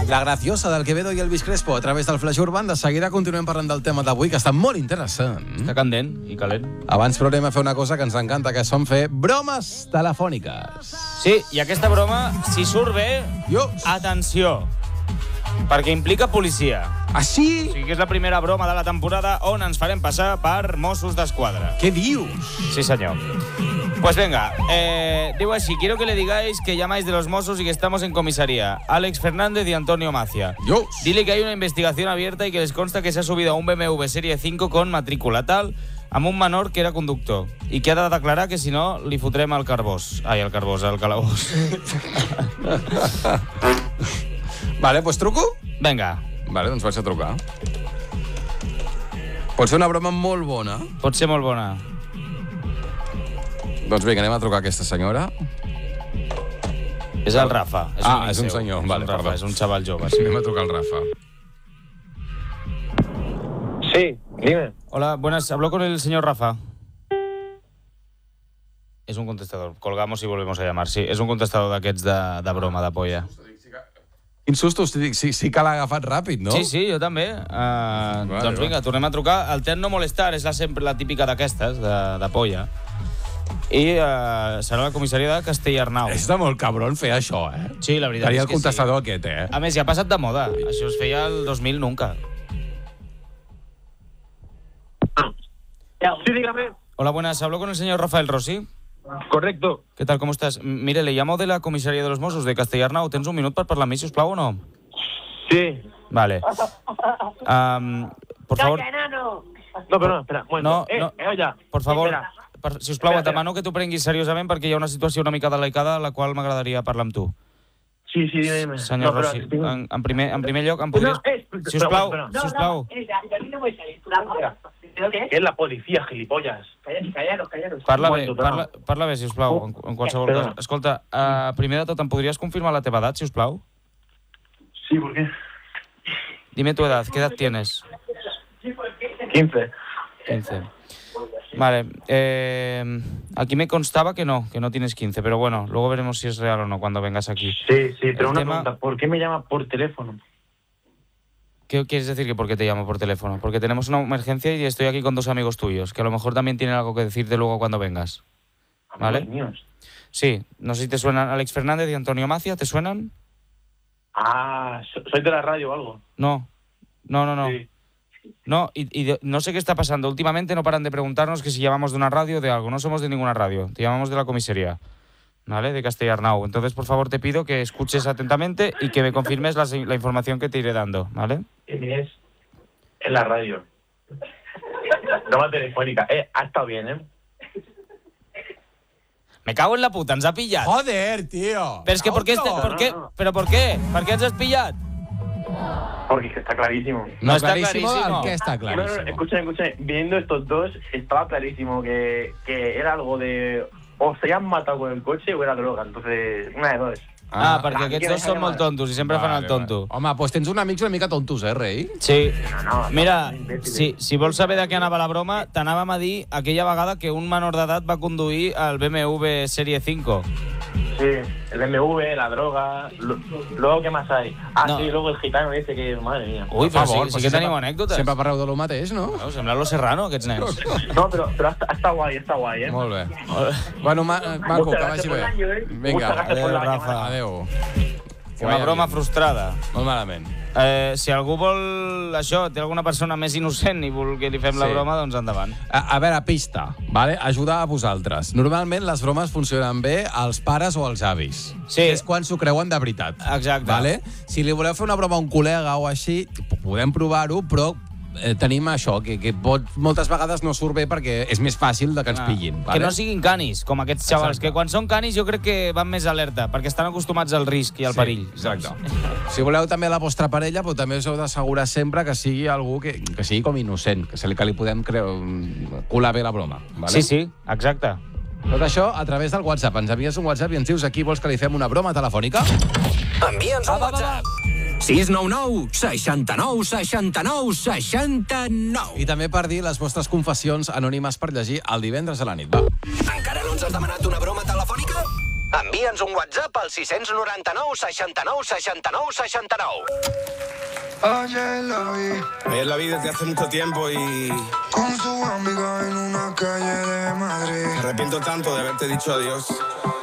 La graciosa del Quevedo i Elvis Crespo a través del Flash Urban. De seguida continuem parlant del tema d'avui, que està molt interessant. Està candent i calent. Abans però anem a fer una cosa que ens encanta, que són fer bromes telefòniques. Sí, i aquesta broma, si surt bé, atenció, perquè implica policia. Ah, sí? O sigui que és la primera broma de la temporada on ens farem passar per Mossos d'Esquadra. Què dius? Sí, senyor. Pues venga, digo así, quiero que le digáis que llamáis de los Mossos y que estamos en comisaría. Alex Fernández y Antonio Macia. Dios. Dile que hay una investigación abierta y que les consta que se ha subido a un BMW Serie 5 con matrícula tal amb un menor que era conductor i que ha de declarar que si no li fotrem al carbós. Ai, al carbós, al calabós. Vale, pues truco? Vinga. Vale, doncs vaig a trucar. Pot ser una broma molt bona. Pot ser molt bona. Doncs vinga, anem a trucar a aquesta senyora. És el Rafa. És un senyor. Vale, Rafa, perdó. és un xaval jove. Sí. Anem a trucar al Rafa. Sí, dime. Hola, buenas. Hablo con el señor Rafa. Es un contestador. Colgamos y volvemos a llamar. Sí, és un contestador d'aquests de broma, de polla. Quin susto, sí que l'ha agafat ràpid, no? Sí, jo també. Doncs vinga, tornem a trucar. El ten no molestar és sempre la típica d'aquestes, de polla. I serà la comissaria de Castellarnau. És de molt cabron fer això, eh? Sí, la veritat Tenia és el que contestador sí. aquest, eh? A més, ja ha passat de moda. Això es feia el 2000 nunca. Sí, dígame. Hola, buenas. Hablo con el señor Rafael Rossi. Correcto. ¿Qué tal? ¿Cómo estás? Mire, le llamo de la comisaría de los Mossos de Castellarnau. ¿Tens un minut per parlar amb mi, sisplau, o no? Sí. Vale. Por favor... No, perdona, espera. No, Oye. por favor, Espera. sisplau, et Espera. demano que t'ho prenguis seriosament perquè hi ha una situació una mica delicada a la qual m'agradaria parlar amb tu. Sí, dime. Senyor Rossi, en primer lloc, em podries... Sisplau, sisplau. Es la policía, gilipollas. Parla bé, sisplau, en qualsevol cas. Escolta, primer de tot, em podries confirmar la teva edat, sisplau? Sí, ¿por qué? Dime tu edad, ¿qué edad tienes? 15. 15. Vale, aquí me constaba que no tienes 15, pero bueno, luego veremos si es real o no cuando vengas aquí. Sí, pero una pregunta, ¿por qué me llama por teléfono? ¿Qué quieres decir que por qué te llamo por teléfono? Porque tenemos una emergencia y estoy aquí con dos amigos tuyos, que a lo mejor también tienen algo que decirte luego cuando vengas. ¿Vale? ¿Amigos míos? Sí, no sé si te suenan Alex Fernández y Antonio Macia, ¿te suenan? Ah, ¿soy de la radio o algo? No. Sí. No, no sé qué está pasando. Últimamente no paran de preguntarnos que si llamamos de una radio o de algo. No somos de ninguna radio, te llamamos de la comisaría, ¿vale? De Castellarnau. Entonces, por favor, te pido que escuches atentamente y que me confirmes la información que te iré dando, ¿vale? Es en la radio. Toma telefónica. Ha estado bien, ¿eh? Me cago en la puta, ens ha pillat. Joder, tío. Pero es que, ¿por qué? ¿Pero por qué? ¿Per qué ens has pillat? Porque está clarísimo. No está clarísimo. clarísimo. ¿El qué está clarísimo? No, escúchame. Viendo estos dos, estaba clarísimo que era algo de... O se han matado con el coche o era droga. Entonces, una de dos. Perquè aquests dos són molt tontos i sempre fan el tonto. Home, doncs tens uns amics una mica tontos, rei? Sí. No, Mira, si vols saber de què anava la broma, t'anàvem a dir aquella vegada que un menor d'edat va conduir el BMW Serie 5. Sí, el BMW, la droga... Luego, ¿qué más hay? No. Sí, luego el gitano ese que... Madre mía. Ui, però favor, sí que tenim anècdotes. Sempre parleu de lo mateix, no? No, sembla lo Serrano, aquests nens. No, pero está guay, ¿eh? Molt bé. Bueno, maco, que vagi bé. Vinga, Adéu, Rafa. adéu. Una broma frustrada. Molt malament. Si algú vol això, té alguna persona més innocent i vol que li fem la broma, doncs endavant. A veure, pista, vale? Ajudar a vosaltres. Normalment les bromes funcionen bé als pares o als avis. Sí. És quan s'ho creuen de veritat. Exacte. Vale? Si li voleu fer una broma a un col·lega o així, podem provar-ho, però tenim això, que moltes vegades no surt bé perquè és més fàcil de que ens pillin. Que no siguin canis, com aquests xavals, que quan són canis jo crec que van més alerta, perquè estan acostumats al risc i al perill. Exacte. Si voleu també la vostra parella, però també us heu d'assegurar sempre que sigui algú que sigui com innocent, que li podem colar bé la broma. Vale? Sí, exacte. Tot això a través del WhatsApp. Ens envies un WhatsApp i ens dius aquí vols que li fem una broma telefònica? Envia'ns un WhatsApp. 699 69 69 69. I també per dir les vostres confessions anònimes per llegir el divendres a la nit. Va. Encara no ens has demanat una broma telefònica? Envia'ns un WhatsApp al 699 69 69 69. Ayer la vi desde hace mucho tiempo y... Con su amiga en una calle de Madrid. Me arrepiento tanto de haberte dicho adiós.